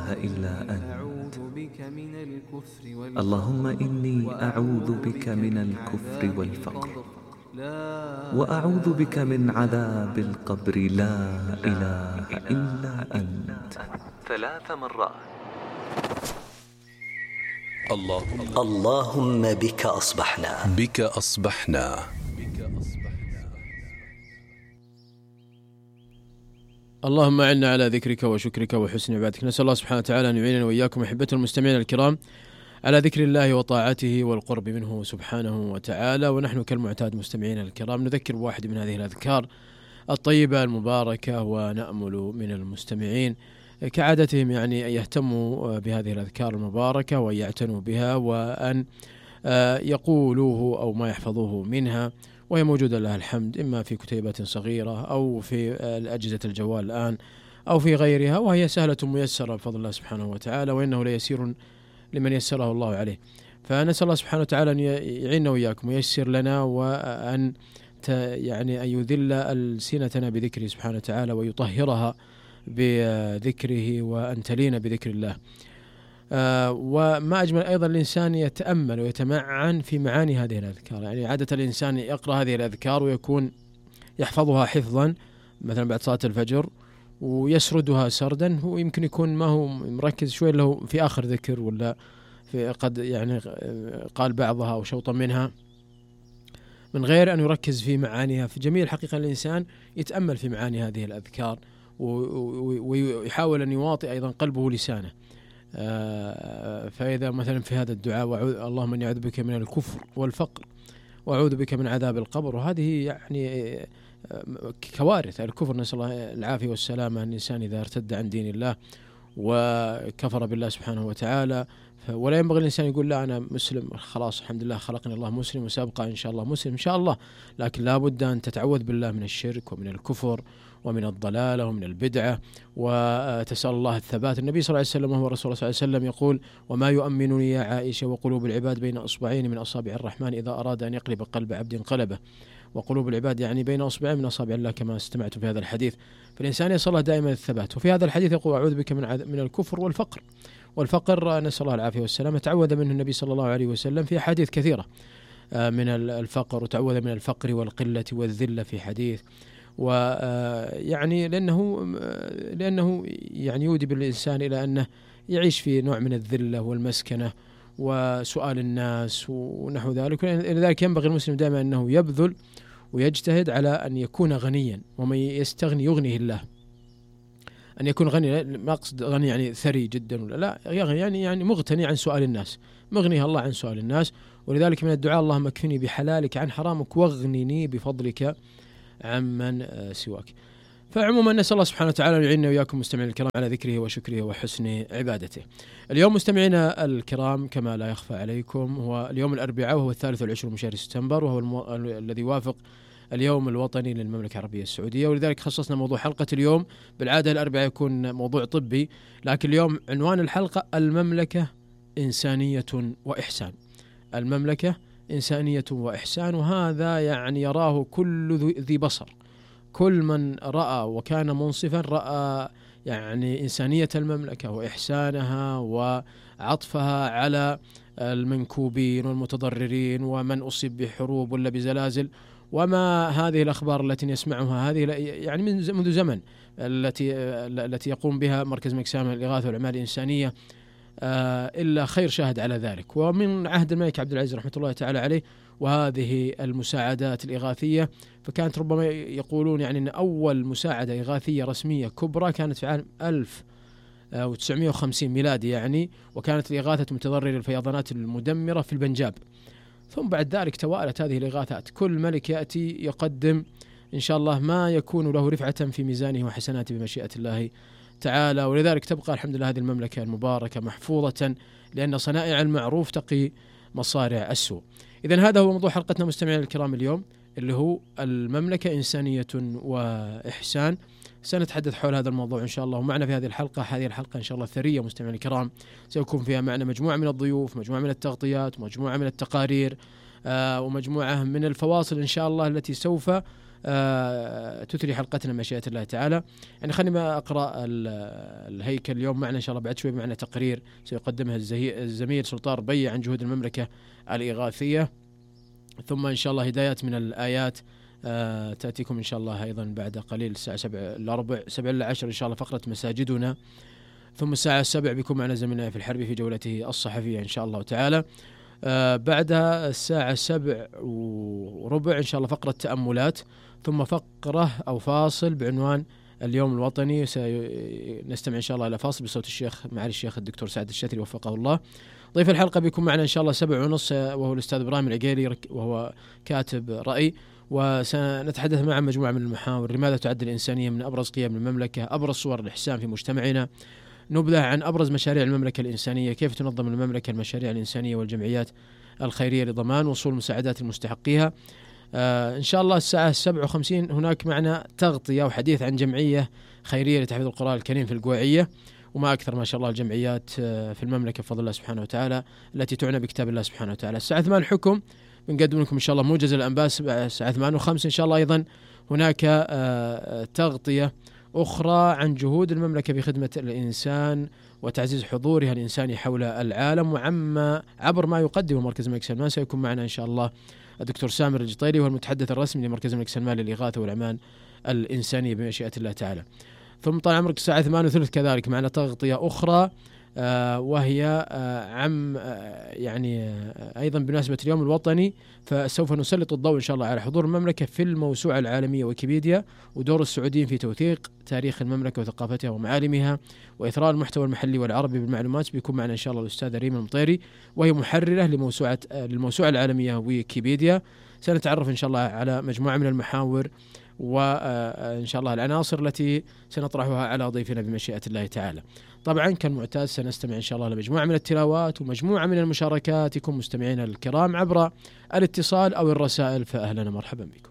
إله إلا أنت. اللهم إني أعوذ بك من الكفر والفقر، وأعوذ بك من عذاب القبر، لا إله إلا أنت، 3 مرات. اللهم بك أصبحنا، بك أصبحنا. اللهم أعنا على ذكرك وشكرك وحسن عبادتك. نسأل الله سبحانه وتعالى أن يعيننا وإياكم أحبته المستمعين الكرام على ذكر الله وطاعته والقرب منه سبحانه وتعالى. ونحن كالمعتاد مستمعين الكرام نذكر بواحد من هذه الأذكار الطيبة المباركة، ونأمل من المستمعين كعادتهم يعني أن يهتموا بهذه الأذكار المباركة وأن يعتنوا بها، وأن يقولوه أو ما يحفظوه منها، وهي موجودة لها الحمد إما في كتيبات صغيرة أو في أجهزة الجوال الآن أو في غيرها، وهي سهلة ميسرة بفضل الله سبحانه وتعالى، وإنه ليسير لمن يسره الله عليه. فنسأل الله سبحانه وتعالى أن يعيننا وإياكم وييسر لنا، وأن يعني أن يذل ألسنتنا بذكره سبحانه وتعالى ويطهرها بذكره، وأن تلين بذكر الله. وما أجمل أيضا الإنسان يتأمل ويتمعن في معاني هذه الأذكار. يعني عادة الإنسان يقرأ هذه الأذكار ويكون يحفظها حفظا مثلا بعد صلاة الفجر ويسردها سردا، هو يمكن يكون ما هو مركز شوي له في آخر ذكر، ولا في قد يعني قال بعضها أو شوطا منها من غير أن يركز في معانيها. في جميل حقيقة الإنسان يتأمل في معاني هذه الأذكار ويحاول أن يواطئ أيضا قلبه ولسانه. فإذا مثلا في هذا الدعاء اللهم إني أعوذ بك من الكفر والفقر وأعوذ بك من عذاب القبر، وهذه يعني كوارث الكفر، نسأل الله العافية والسلامة. الإنسان إذا ارتد عن دين الله وكفر بالله سبحانه وتعالى، ولا ينبغي الإنسان يقول لا أنا مسلم خلاص الحمد لله خلقني الله مسلم وسأبقى إن شاء الله مسلم إن شاء الله، لكن لا بد أن تتعوذ بالله من الشرك ومن الكفر ومن الضلالة ومن البدعة، وتسأل الله الثبات. النبي صلى الله عليه وسلم وهو رسول الله صلى الله عليه وسلم يقول: وما يؤمنني يا عائشة وقلوب العباد بين أصبعين من أصابع الرحمن إذا أراد أن يقلب قلب عبد قلبه. وقلوب العباد يعني بين أصبعين من أصابع الله كما استمعت في هذا الحديث. فالإنسان يسأل الله دائما الثبات. وفي هذا الحديث يقول: أعوذ بك من الكفر والفقر. والفقر نسأل الله العافية والسلامة تعوذ منه النبي صلى الله عليه وسلم في حديث كثيرة من الفقر، وتعوذ من الفقر والقلة والذلة في حديث، ويعني لأنه يعني يودي بالإنسان إلى أنه يعيش في نوع من الذلة والمسكنة وسؤال الناس ونحو ذلك. لذلك ينبغي المسلم دائما أنه يبذل ويجتهد على أن يكون غنيا، ومن يستغني يغنيه الله. أن يكون غني ما أقصد غني يعني ثري جدا ولا لا، يعني مغتني عن سؤال الناس، مغنيه الله عن سؤال الناس. ولذلك من الدعاء: اللهم اكفني بحلالك عن حرامك واغنني بفضلك عمن سواك. فعموما نسأل الله سبحانه وتعالى أن يعيننا وإياكم مستمعين الكرام على ذكره وشكره وحسن عبادته. اليوم مستمعينا الكرام كما لا يخفى عليكم هو اليوم الأربعاء، وهو 23 من شهر سبتمبر، وهو الذي يوافق اليوم الوطني للمملكة العربية السعودية. ولذلك خصصنا موضوع حلقة اليوم. بالعادة الأربعاء يكون موضوع طبي، لكن اليوم عنوان الحلقة: المملكة إنسانية وإحسان. المملكة إنسانية وإحسان، وهذا يعني يراه كل ذي بصر. كل من رأى وكان منصفا رأى يعني إنسانية المملكة وإحسانها وعطفها على المنكوبين والمتضررين ومن أصيب بحروب ولا بزلازل، وما هذه الأخبار التي يسمعها هذه يعني منذ زمن التي يقوم بها مركز مكسام الإغاثة والأعمال الإنسانية، إلا خير شاهد على ذلك. ومن عهد الملك عبد العزيز رحمة الله تعالى عليه وهذه المساعدات الإغاثية، فكانت ربما يقولون يعني أن أول مساعدة إغاثية رسمية كبرى كانت في عام 1950 ميلادي يعني، وكانت لإغاثة متضرري الفيضانات المدمرة في البنجاب. ثم بعد ذلك توالت هذه الإغاثات، كل ملك يأتي يقدم إن شاء الله ما يكون له رفعة في ميزانه وحسناته بمشيئة الله تعالى. ولذلك تبقى الحمد لله هذه المملكة المباركة محفوظة، لأن صنائع المعروف تقي مصارع السوء. إذن هذا هو موضوع حلقتنا مستمعين الكرام اليوم، اللي هو المملكة إنسانية وإحسان. سنتحدث حول هذا الموضوع إن شاء الله. ومعنا في هذه الحلقة إن شاء الله ثرية مستمعين الكرام، سيكون فيها معنا مجموعة من الضيوف، مجموعة من التغطيات، مجموعة من التقارير، ومجموعة من الفواصل إن شاء الله التي سوف تثري حلقتنا مشيئة الله تعالى. يعني خليني ما أقرأ الهيكل اليوم معنا إن شاء الله، بعد شوي معنا تقرير سيقدمها الزميل سلطان ربيع عن جهود المملكة الإغاثية، ثم إن شاء الله هدايات من الآيات تأتيكم إن شاء الله أيضا بعد قليل الساعة 7:10 إن شاء الله فقرة مساجدنا، ثم الساعة 7 بيكون معنا زميلنا في الحربي في جولته الصحفية إن شاء الله تعالى. بعدها الساعة 7:15 إن شاء الله فقرة تأملات، ثم فقرة أو فاصل بعنوان اليوم الوطني، سنستمع إن شاء الله إلى فاصل بصوت الشيخ معالي الشيخ الدكتور سعد الشتري وفقه الله. ضيف الحلقة بيكون معنا إن شاء الله 7:30 وهو الأستاذ إبراهيم العقيلي وهو كاتب رأي، وسنتحدث معه عن مجموعة من المحاور: لماذا تعد الإنسانية من أبرز قيم المملكة، أبرز صور الإحسان في مجتمعنا، نبذة عن أبرز مشاريع المملكة الإنسانية، كيف تنظم المملكة المشاريع الإنسانية والجمعيات الخيرية لضمان وصول مساعدات المستحقيها. إن شاء الله الساعة 7:50 هناك معنا تغطية وحديث عن جمعية خيرية لتحفيظ القرآن الكريم في القويعية، وما أكثر ما شاء الله الجمعيات في المملكة بفضل الله سبحانه وتعالى التي تعنى بكتاب الله سبحانه وتعالى. الساعة 8 الحكم بنقدم لكم إن شاء الله موجز الأنباء الساعة 8:05 إن شاء الله. أيضا هناك تغطية أخرى عن جهود المملكة بخدمة الإنسان وتعزيز حضورها الإنساني حول العالم عبر ما يقدمه مركز الملك سلمان. سيكون معنا إن شاء الله الدكتور سامر الجطيري وهو المتحدث الرسمي لمركز الملك سلمان للإغاثة والأمان الإنسانية بمشيئة الله تعالى. ثم طال عمرك الساعة 8:30 كذلك معنا تغطية أخرى وهي يعني أيضا بمناسبة اليوم الوطني، فسوف نسلط الضوء إن شاء الله على حضور المملكة في الموسوعة العالمية ويكيبيديا، ودور السعوديين في توثيق تاريخ المملكة وثقافتها ومعالمها وإثراء المحتوى المحلي والعربي بالمعلومات. بيكون معنا إن شاء الله الأستاذة ريما المطيري وهي محررة للموسوعة العالمية ويكيبيديا. سنتعرف إن شاء الله على مجموعة من المحاور وإن شاء الله العناصر التي سنطرحها على ضيفنا بمشيئة الله تعالى. طبعا كالمعتاد سنستمع إن شاء الله لمجموعة من التلاوات ومجموعة من المشاركاتكم مستمعينا الكرام عبر الاتصال أو الرسائل، فأهلا مرحبا بكم.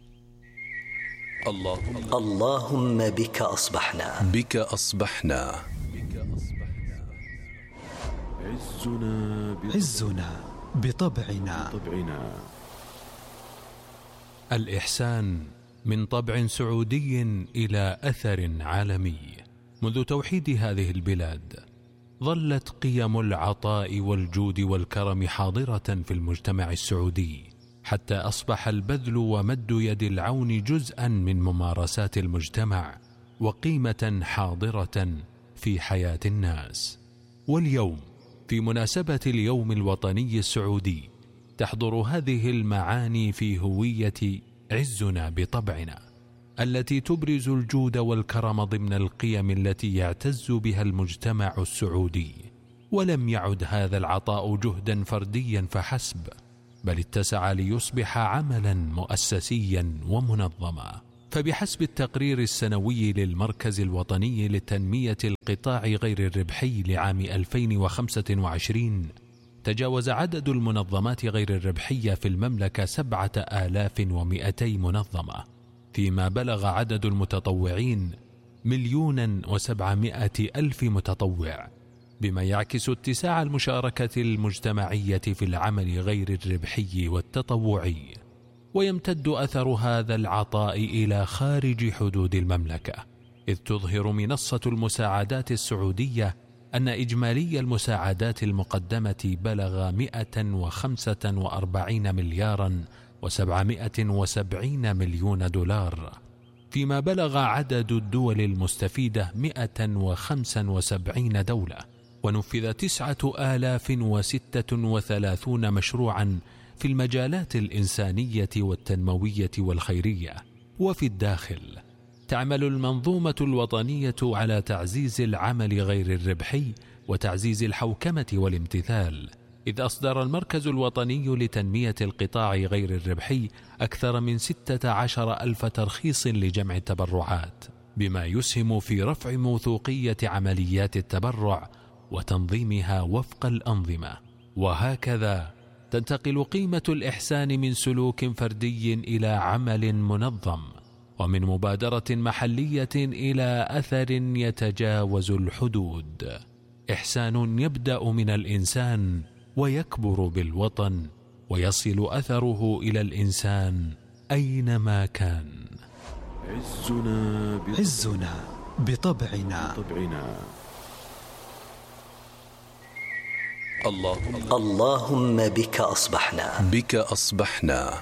اللهم بك أصبحنا، بك أصبحنا. عزنا بطبعنا. الإحسان من طبع سعودي إلى أثر عالمي. منذ توحيد هذه البلاد ظلت قيم العطاء والجود والكرم حاضرة في المجتمع السعودي، حتى أصبح البذل ومد يد العون جزءا من ممارسات المجتمع وقيمة حاضرة في حياة الناس. واليوم في مناسبة اليوم الوطني السعودي تحضر هذه المعاني في هوية عزنا بطبعنا، التي تبرز الجود والكرم ضمن القيم التي يعتز بها المجتمع السعودي. ولم يعد هذا العطاء جهدا فرديا فحسب، بل اتسع ليصبح عملا مؤسسيا ومنظما. فبحسب التقرير السنوي للمركز الوطني لتنمية القطاع غير الربحي لعام 2025 تجاوز عدد المنظمات غير الربحية في المملكة 7200 منظمة، فيما بلغ عدد المتطوعين 1,700,000 متطوع، بما يعكس اتساع المشاركة المجتمعية في العمل غير الربحي والتطوعي. ويمتد أثر هذا العطاء إلى خارج حدود المملكة، إذ تظهر منصة المساعدات السعودية أن إجمالي المساعدات المقدمة بلغ 145 ملياراً و770 مليون دولار، فيما بلغ عدد الدول المستفيدة 175 دولة، ونفذ 9036 مشروعا في المجالات الإنسانية والتنموية والخيرية. وفي الداخل تعمل المنظومة الوطنية على تعزيز العمل غير الربحي وتعزيز الحوكمة والامتثال، إذ أصدر المركز الوطني لتنمية القطاع غير الربحي أكثر من 16,000 ترخيص لجمع التبرعات، بما يسهم في رفع موثوقية عمليات التبرع وتنظيمها وفق الأنظمة. وهكذا تنتقل قيمة الإحسان من سلوك فردي إلى عمل منظم، ومن مبادرة محلية إلى أثر يتجاوز الحدود. إحسان يبدأ من الإنسان ويكبر بالوطن، ويصل أثره إلى الإنسان أينما كان. عزنا بطبعنا. اللهم بك أصبحنا.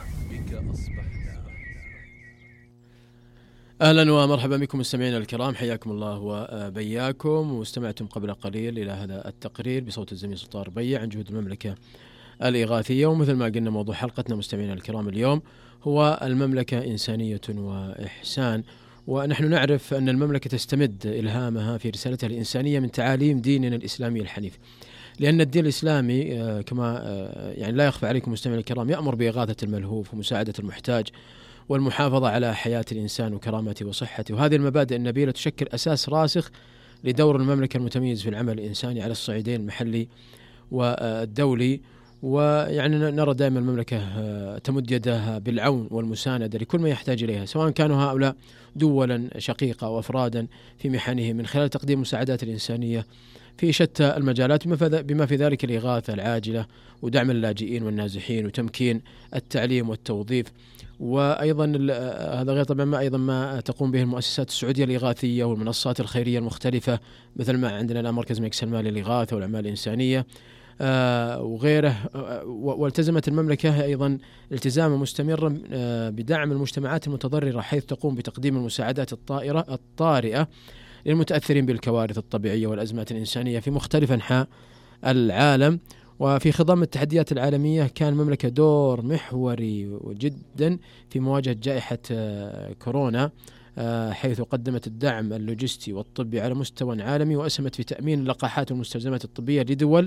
أهلا ومرحبا بكم مستمعينا الكرام، حياكم الله وبياكم. واستمعتم قبل قليل إلى هذا التقرير بصوت الزميل سلطان ربيع عن جهود المملكة الإغاثية. ومثل ما قلنا موضوع حلقتنا مستمعينا الكرام اليوم هو المملكة إنسانية وإحسان. ونحن نعرف أن المملكة تستمد إلهامها في رسالتها الإنسانية من تعاليم ديننا الإسلامي الحنيف، لأن الدين الإسلامي كما يعني لا يخفى عليكم مستمعينا الكرام يأمر بإغاثة الملهوف ومساعدة المحتاج والمحافظة على حياة الإنسان وكرامته وصحته. وهذه المبادئ النبيلة تشكل أساس راسخ لدور المملكة المتميز في العمل الإنساني على الصعيدين المحلي والدولي. ويعني نرى دائما المملكة تمد يدها بالعون والمساندة لكل ما يحتاج إليها، سواء كانوا هؤلاء دولا شقيقة أو أفرادا في محنهم، من خلال تقديم مساعدات الإنسانية في شتى المجالات بما في ذلك الإغاثة العاجلة ودعم اللاجئين والنازحين وتمكين التعليم والتوظيف. وأيضا هذا غير طبعا ما تقوم به المؤسسات السعودية الإغاثية والمنصات الخيرية المختلفة، مثل ما عندنا الآن مركز الملك سلمان للإغاثة والأعمال الإنسانية وغيره. والتزمت المملكة أيضا التزاما مستمرا بدعم المجتمعات المتضررة، حيث تقوم بتقديم المساعدات الطارئة للمتأثرين بالكوارث الطبيعية والأزمات الإنسانية في مختلف أنحاء العالم. وفي خضم التحديات العالمية كان المملكة دور محوري جدا في مواجهة جائحة كورونا، حيث قدمت الدعم اللوجستي والطبي على مستوى عالمي، وأسهمت في تأمين اللقاحات والمستلزمات الطبية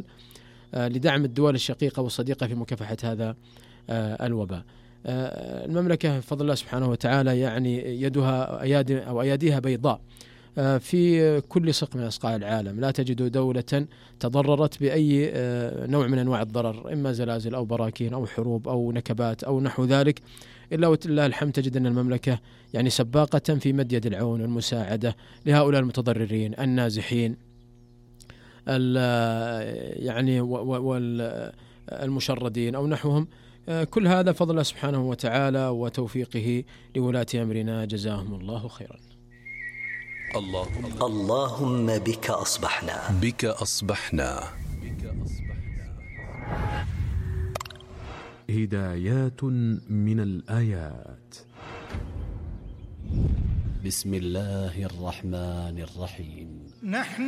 لدعم الدول الشقيقة والصديقة في مكافحة هذا الوباء. المملكة بفضل الله سبحانه وتعالى يعني يدها أياديها بيضاء في كل صق من أصقاع العالم. لا تجد دولة تضررت بأي نوع من أنواع الضرر، إما زلازل أو براكين أو حروب أو نكبات أو نحو ذلك، إلا ولله الحمد تجد أن المملكة يعني سباقة في مد يد العون والمساعدة لهؤلاء المتضررين النازحين يعني والمشردين أو نحوهم. كل هذا فضل الله سبحانه وتعالى وتوفيقه لولاة أمرنا، جزاهم الله خيرا. اللهم بك أصبحنا. هدايات من الآيات. بسم الله الرحمن الرحيم. نحن